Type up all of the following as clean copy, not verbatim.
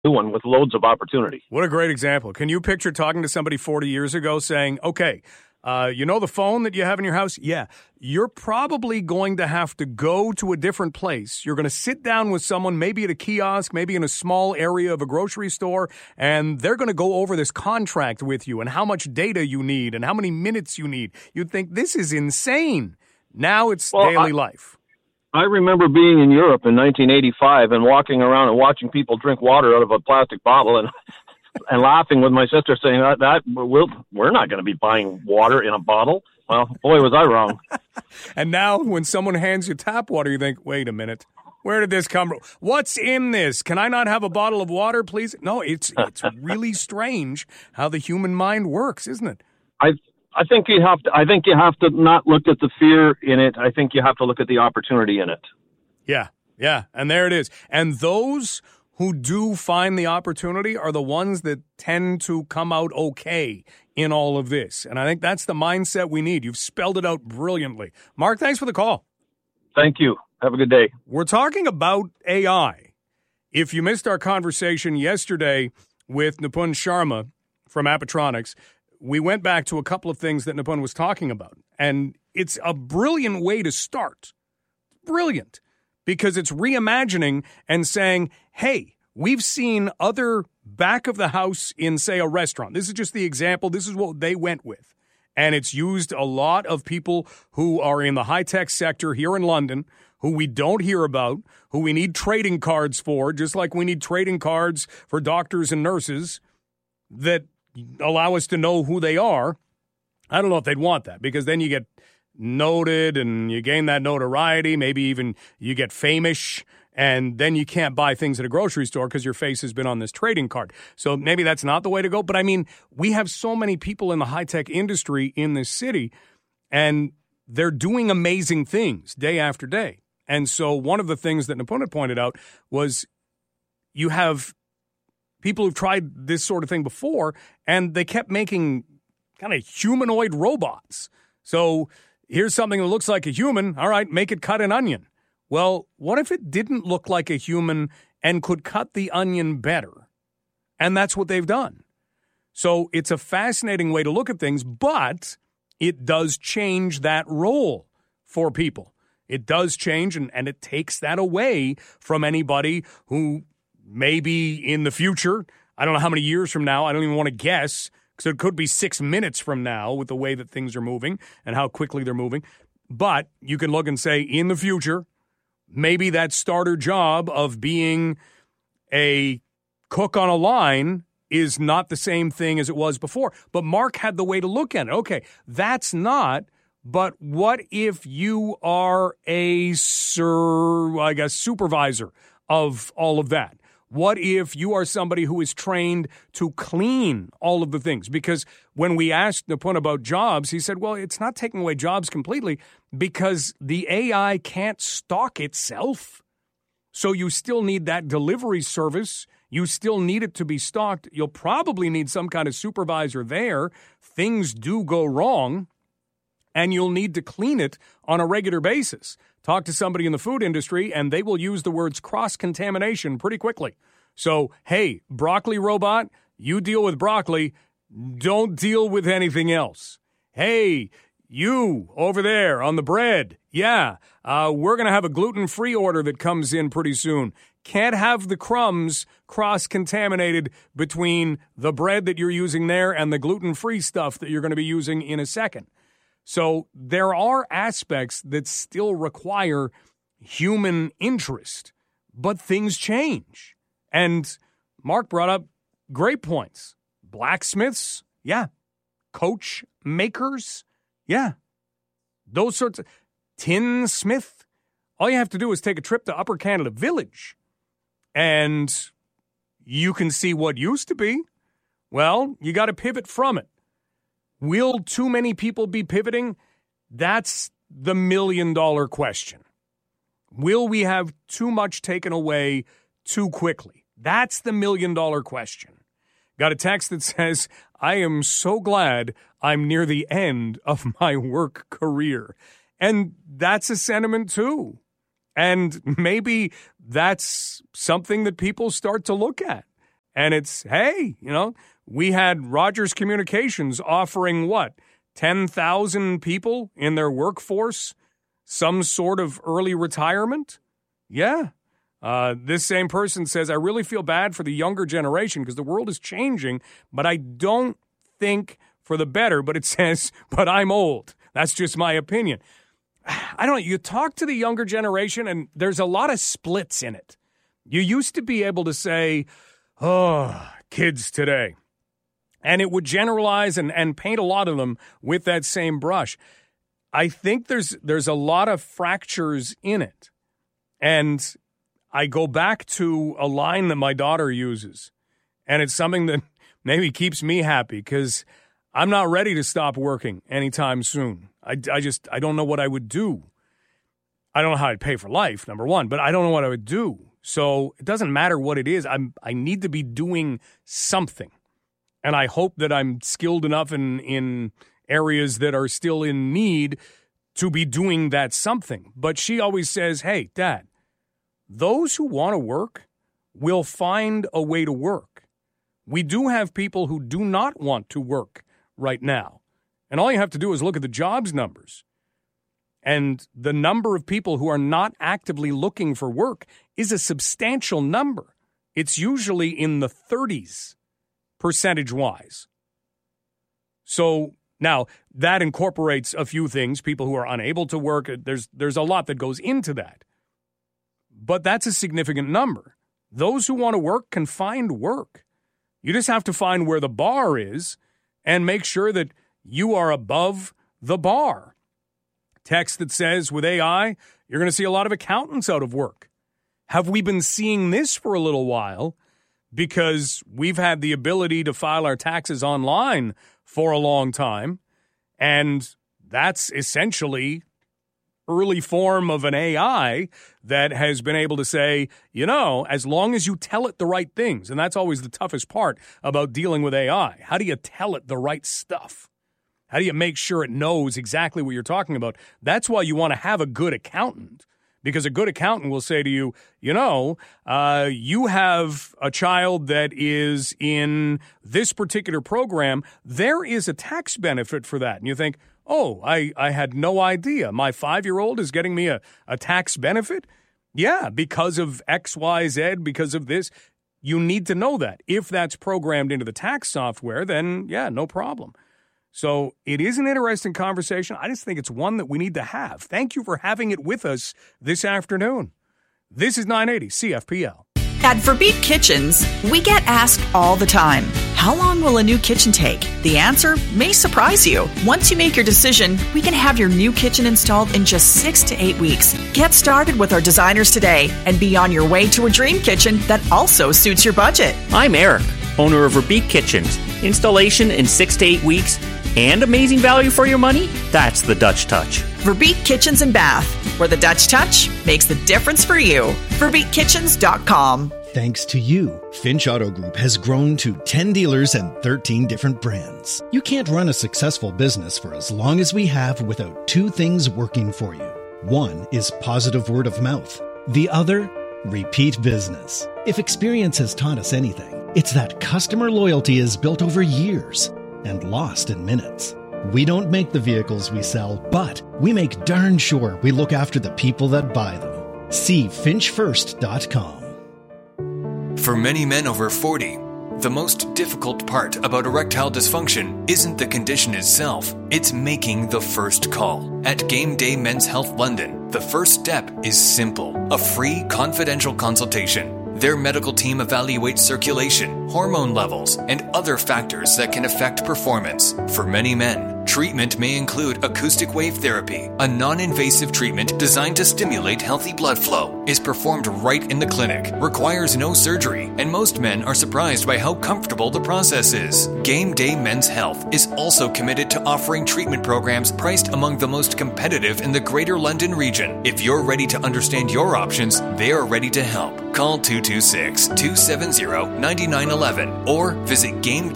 new one with loads of opportunity. What a great example. Can you picture talking to somebody 40 years ago saying, okay, you know the phone that you have in your house? Yeah. You're probably going to have to go to a different place. You're going to sit down with someone, maybe at a kiosk, maybe in a small area of a grocery store, and they're going to go over this contract with you and how much data you need and how many minutes you need. You'd think this is insane. Now it's daily life. I remember being in Europe in 1985 and walking around and watching people drink water out of a plastic bottle and laughing with my sister saying we're not going to be buying water in a bottle. Well, boy, was I wrong. And now when someone hands you tap water, you think, wait a minute, where did this come from? What's in this? Can I not have a bottle of water, please? No, it's really strange how the human mind works, isn't it? I think you have to not look at the fear in it. I think you have to look at the opportunity in it. Yeah. And there it is. And those who do find the opportunity are the ones that tend to come out okay in all of this. And I think that's the mindset we need. You've spelled it out brilliantly. Mark, thanks for the call. Thank you. Have a good day. We're talking about AI. If you missed our conversation yesterday with Nipun Sharma from Appotronics, we went back to a couple of things that Nipun was talking about. And it's a brilliant way to start. Brilliant. Because it's reimagining and saying, hey, we've seen other back of the house in, say, a restaurant. This is just the example. This is what they went with. And it's used a lot of people who are in the high-tech sector here in London, who we don't hear about, who we need trading cards for, just like we need trading cards for doctors and nurses that allow us to know who they are. I don't know if they'd want that, because then you get noted and you gain that notoriety. Maybe even you get famous, and then you can't buy things at a grocery store because your face has been on this trading card. So maybe that's not the way to go. But I mean, we have so many people in the high-tech industry in this city, and they're doing amazing things day after day. And so one of the things that Nipun had pointed out was you have people who've tried this sort of thing before, and they kept making kind of humanoid robots. So here's something that looks like a human. All right, make it cut an onion. Well, what if it didn't look like a human and could cut the onion better? And that's what they've done. So it's a fascinating way to look at things, but it does change that role for people. It does change, and it takes that away from anybody who maybe in the future, I don't know how many years from now, I don't even want to guess, because it could be 6 minutes from now with the way that things are moving and how quickly they're moving. But you can look and say, in the future, maybe that starter job of being a cook on a line is not the same thing as it was before. But Mark had the way to look at it. Okay, that's not, but what if you are a supervisor of all of that? What if you are somebody who is trained to clean all of the things? Because when we asked Nipun about jobs, he said, well, it's not taking away jobs completely because the AI can't stock itself. So you still need that delivery service. You still need it to be stocked. You'll probably need some kind of supervisor there. Things do go wrong, and you'll need to clean it on a regular basis. Talk to somebody in the food industry, and they will use the words cross-contamination pretty quickly. So, hey, broccoli robot, you deal with broccoli. Don't deal with anything else. Hey, you over there on the bread, yeah, we're going to have a gluten-free order that comes in pretty soon. Can't have the crumbs cross-contaminated between the bread that you're using there and the gluten-free stuff that you're going to be using in a second. So there are aspects that still require human interest, but things change. And Mark brought up great points. Blacksmiths, yeah. Coach makers, yeah. Those sorts of tinsmith. All you have to do is take a trip to Upper Canada Village, and you can see what used to be. Well, you got to pivot from it. Will too many people be pivoting? That's the million-dollar question. Will we have too much taken away too quickly? That's the million-dollar question. Got a text that says, I am so glad I'm near the end of my work career. And that's a sentiment too. And maybe that's something that people start to look at And it's, hey, we had Rogers Communications offering 10,000 people in their workforce some sort of early retirement? Yeah. This same person says, I really feel bad for the younger generation because the world is changing, but I don't think for the better. But it says, but I'm old. That's just my opinion. I don't know. You talk to the younger generation, and there's a lot of splits in it. You used to be able to say, oh, kids today. And it would generalize and paint a lot of them with that same brush. I think there's a lot of fractures in it. And I go back to a line that my daughter uses. And it's something that maybe keeps me happy because I'm not ready to stop working anytime soon. I don't know what I would do. I don't know how I'd pay for life, number one, but I don't know what I would do. So it doesn't matter what it is. I need to be doing something. And I hope that I'm skilled enough in areas that are still in need to be doing that something. But she always says, hey, Dad, those who want to work will find a way to work. We do have people who do not want to work right now. And all you have to do is look at the jobs numbers. And the number of people who are not actively looking for work is a substantial number. It's usually in the 30s, percentage-wise. So now that incorporates a few things, people who are unable to work. There's a lot that goes into that. But that's a significant number. Those who want to work can find work. You just have to find where the bar is and make sure that you are above the bar. Text that says, with AI, you're going to see a lot of accountants out of work. Have we been seeing this for a little while because we've had the ability to file our taxes online for a long time, and that's essentially early form of an AI that has been able to say, as long as you tell it the right things, and that's always the toughest part about dealing with AI. How do you tell it the right stuff? How do you make sure it knows exactly what you're talking about? That's why you want to have a good accountant, because a good accountant will say to you, you have a child that is in this particular program. There is a tax benefit for that. And you think, oh, I had no idea. My 5-year-old is getting me a tax benefit? Yeah, because of X, Y, Z, because of this. You need to know that. If that's programmed into the tax software, then, yeah, no problem. So it is an interesting conversation. I just think it's one that we need to have. Thank you for having it with us this afternoon. This is 980 CFPL. At Verbeek Kitchens, we get asked all the time, how long will a new kitchen take? The answer may surprise you. Once you make your decision, we can have your new kitchen installed in just 6 to 8 weeks. Get started with our designers today and be on your way to a dream kitchen that also suits your budget. I'm Eric, owner of Verbeek Kitchens. Installation in 6 to 8 weeks and amazing value for your money? That's the Dutch touch. Verbeek Kitchens and Bath, where the Dutch touch makes the difference for you. VerbeekKitchens.com. Thanks to you, Finch Auto Group has grown to 10 dealers and 13 different brands. You can't run a successful business for as long as we have without two things working for you. One is positive word of mouth. The other, repeat business. If experience has taught us anything, it's that customer loyalty is built over years and lost in minutes. We don't make the vehicles we sell, but we make darn sure we look after the people that buy them. See finchfirst.com. For many men over 40, the most difficult part about erectile dysfunction isn't the condition itself, it's making the first call. At Game Day Men's Health London, the first step is simple: a free confidential consultation. Their medical team evaluates circulation, hormone levels, and other factors that can affect performance. For many men, treatment may include acoustic wave therapy, a non-invasive treatment designed to stimulate healthy blood flow, is performed right in the clinic, requires no surgery, and most men are surprised by how comfortable the process is. Game Day Men's Health is also committed to offering treatment programs priced among the most competitive in the Greater London region. If you're ready to understand your options, they are ready to help. Call 226-270-9911 or visit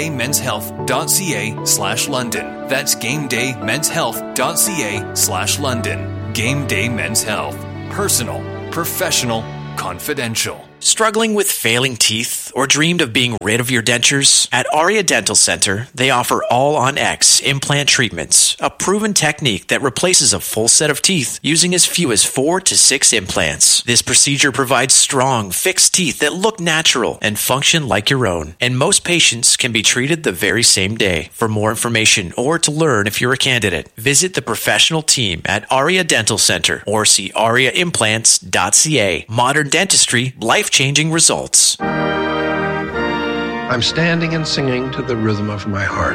GameDayMen'sHealth.ca/London. That's GameDayMen'sHealth.ca/London. Game Day Men's Health. Personal, professional, confidential. Struggling with failing teeth or dreamed of being rid of your dentures? At Aria Dental Center, they offer all-on-X implant treatments, a proven technique that replaces a full set of teeth using as few as 4 to 6 implants. This procedure provides strong, fixed teeth that look natural and function like your own. And most patients can be treated the very same day. For more information or to learn if you're a candidate, visit the professional team at Aria Dental Center or see ariaimplants.ca. Modern dentistry, life-changing results. I'm standing and singing to the rhythm of my heart.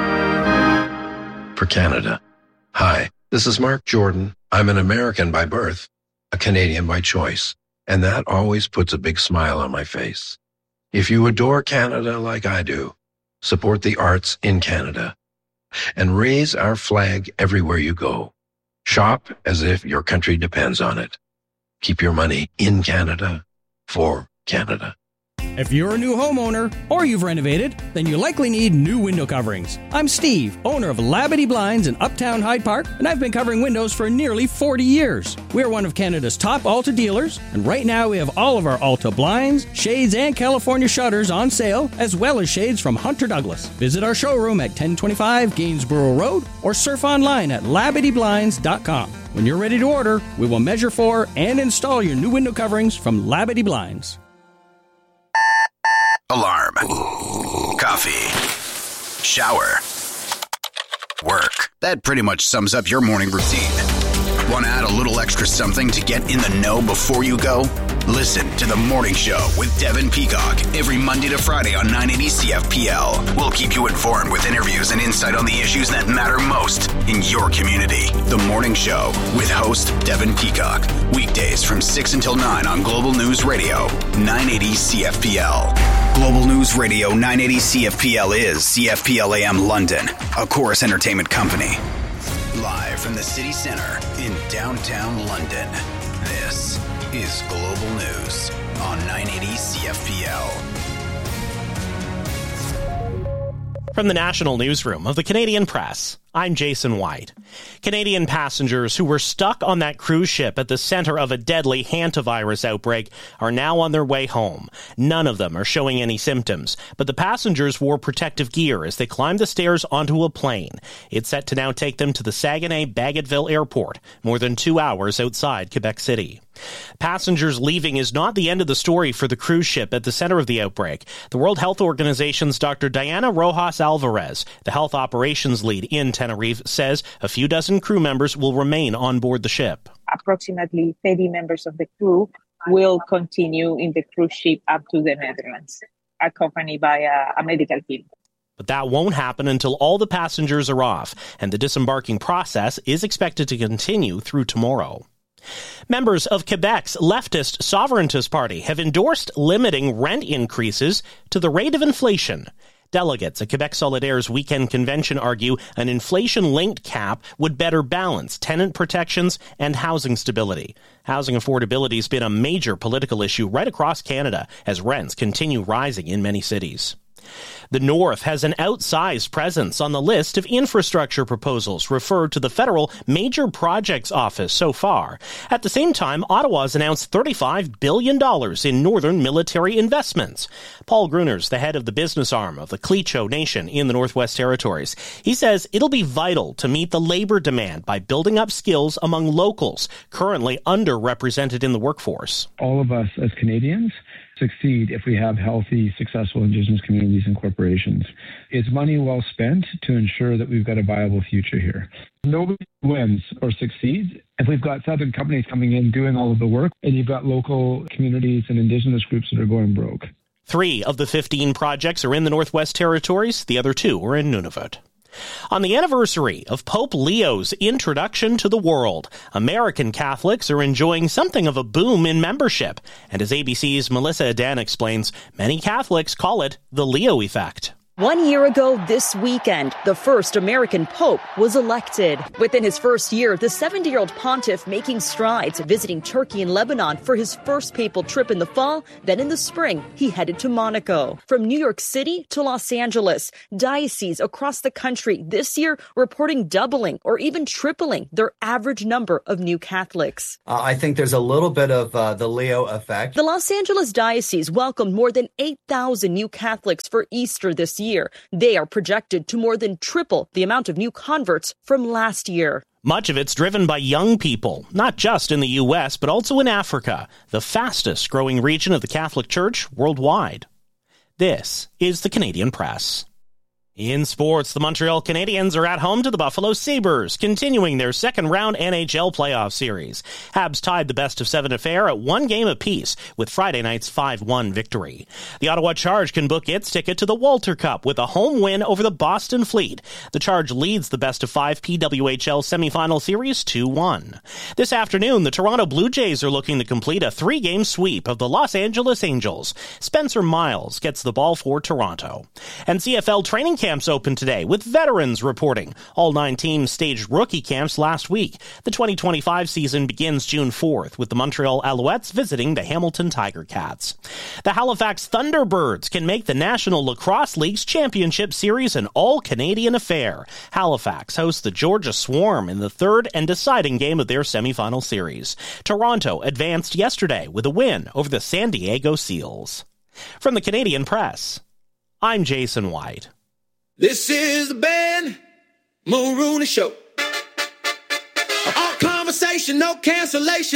For Canada. Hi, this is Mark Jordan. I'm an American by birth, a Canadian by choice, and that always puts a big smile on my face. If you adore Canada like I do, support the arts in Canada and raise our flag everywhere you go. Shop as if your country depends on it. Keep your money in Canada for Canada. If you're a new homeowner or you've renovated, then you likely need new window coverings. I'm Steve, owner of Labadee Blinds in Uptown Hyde Park, and I've been covering windows for nearly 40 years. We're one of Canada's top Alta dealers, and right now we have all of our Alta blinds, shades, and California shutters on sale, as well as shades from Hunter Douglas. Visit our showroom at 1025 Gainsborough Road or surf online at LabadeeBlinds.com. When you're ready to order, we will measure for and install your new window coverings from Labadee Blinds. Alarm. Coffee. Shower. Work. That pretty much sums up your morning routine. Want to add a little extra something to get in the know before you go? Listen to The Morning Show with Devin Peacock every Monday to Friday on 980 CFPL. We'll keep you informed with interviews and insight on the issues that matter most in your community. The Morning Show with host Devin Peacock. Weekdays from 6 until 9 on Global News Radio, 980 CFPL. Global News Radio 980 CFPL is CFPL AM London, a Chorus Entertainment company. Live from the city center in downtown London, this is Global News on 980 CFPL. From the National Newsroom of the Canadian Press, I'm Jason White. Canadian passengers who were stuck on that cruise ship at the center of a deadly hantavirus outbreak are now on their way home. None of them are showing any symptoms, but the passengers wore protective gear as they climbed the stairs onto a plane. It's set to now take them to the Saguenay-Bagotville Airport, more than 2 hours outside Quebec City. Passengers leaving is not the end of the story for the cruise ship at the center of the outbreak. The World Health Organization's Dr. Diana Rojas Alvarez, the health operations lead in Tenerife, says a few dozen crew members will remain on board the ship. Approximately 30 members of the crew will continue in the cruise ship up to the Netherlands, accompanied by a medical team. But that won't happen until all the passengers are off, and the disembarking process is expected to continue through tomorrow. Members of Quebec's leftist Souverainist Party have endorsed limiting rent increases to the rate of inflation. Delegates at Quebec Solidaire's weekend convention argue an inflation-linked cap would better balance tenant protections and housing stability. Housing affordability has been a major political issue right across Canada as rents continue rising in many cities. The North has an outsized presence on the list of infrastructure proposals referred to the Federal Major Projects Office so far. At the same time, Ottawa's announced $35 billion in northern military investments. Paul Gruner's the head of the business arm of the Clecho Nation in the Northwest Territories. He says it'll be vital to meet the labor demand by building up skills among locals currently underrepresented in the workforce. All of us as Canadians succeed if we have healthy, successful Indigenous communities and corporations. It's money well spent to ensure that we've got a viable future here. Nobody wins or succeeds if we've got Southern companies coming in doing all of the work and you've got local communities and Indigenous groups that are going broke. 3 of the 15 projects are in the Northwest Territories. The other 2 are in Nunavut. On the anniversary of Pope Leo's introduction to the world, American Catholics are enjoying something of a boom in membership. And as ABC's Melissa Adan explains, many Catholics call it the Leo effect. 1 year ago this weekend, the first American pope was elected. Within his first year, the 70-year-old pontiff making strides, visiting Turkey and Lebanon for his first papal trip in the fall. Then in the spring, he headed to Monaco. From New York City to Los Angeles, dioceses across the country this year reporting doubling or even tripling their average number of new Catholics. I think there's a little bit of the Leo effect. The Los Angeles diocese welcomed more than 8,000 new Catholics for Easter this year. They are projected to more than triple the amount of new converts from last year. Much of it's driven by young people, not just in the U.S., but also in Africa, the fastest growing region of the Catholic Church worldwide. This is the Canadian Press. In sports, the Montreal Canadiens are at home to the Buffalo Sabres, continuing their second-round NHL playoff series. Habs tied the best-of-7 affair at 1 game apiece with Friday night's 5-1 victory. The Ottawa Charge can book its ticket to the Walter Cup with a home win over the Boston Fleet. The Charge leads the best-of-5 PWHL semifinal series 2-1. This afternoon, the Toronto Blue Jays are looking to complete a 3-game sweep of the Los Angeles Angels. Spencer Miles gets the ball for Toronto. And CFL training camps open today, with veterans reporting. All 9 teams staged rookie camps last week. The 2025 season begins June 4th, with the Montreal Alouettes visiting the Hamilton Tiger Cats. The Halifax Thunderbirds can make the National Lacrosse League's championship series an all-Canadian affair. Halifax hosts the Georgia Swarm in the third and deciding game of their semifinal series. Toronto advanced yesterday with a win over the San Diego Seals. From the Canadian Press, I'm Jason White. This is the Ben Mulrooney Show. All conversation, no cancellation.